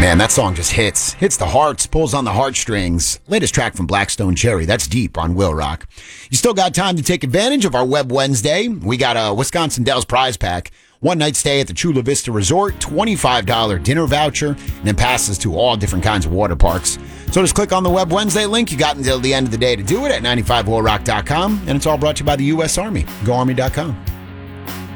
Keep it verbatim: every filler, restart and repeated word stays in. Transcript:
Man, that song just hits. Hits the hearts, pulls on the heartstrings. Latest track from Blackstone Cherry. That's deep on Will Rock. You still got time to take advantage of our Web Wednesday. We got a Wisconsin Dells prize pack. One night stay at the Chula Vista Resort, twenty-five dollars dinner voucher, and then passes to all different kinds of water parks. So just click on the Web Wednesday link. You got until the end of the day to do it at ninety-five will rock dot com. And it's all brought to you by the U S Army. go army dot com.